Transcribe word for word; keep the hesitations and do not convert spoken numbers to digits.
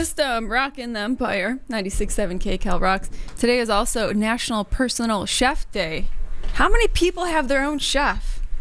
Just um, rocking the Empire. ninety-six point seven K Cal rocks. Today is also National Personal Chef Day. How many people have their own chef?